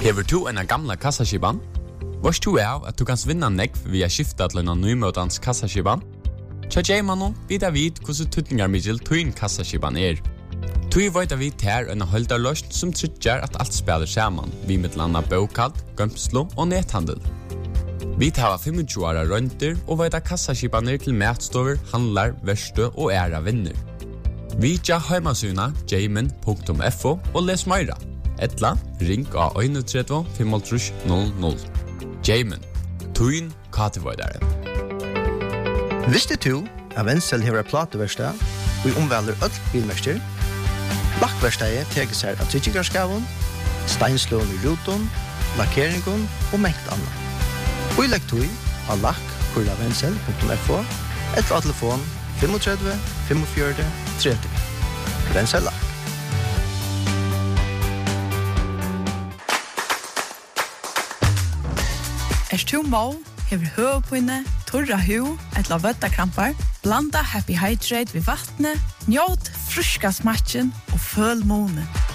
Hever du en gamla kassaskiban? Vars du av at du kan vinna nekv via skifta til en nymøtans kassaskiban? Tja Jaymanon vidar vid hvordan tutningarmiddel tuin kassaskiban Tui veit vi ter en holdarløst som tryggjar at alt spiller saman, vi mittlanda bokald, gømslo og nethandel. Vi tar 25 åra rønter og veit kassaskibaner til matstover, handlar, verste og æra vinner. Vi tja heimasuna jayman.fo og les meira. Etla, ring av 31 55 00. Jayman, tuin katevoidare. Visste du at Wenzel hever plateverstad og omvelder øll bilmester? Lakkverstadet teker seg av tryggingarskaven, steinslån i ruton, lakkeringen og mengt annet. Og legg tog av lakk.wenzel.fo eller av telefon 35 45 30. Wenzel Lakk. Tu må, hever høvpinne, torra hu, etla vøttakrampar, blanda Happy Hydrate ved vattnet, njåt fruska smatchen og føl måne.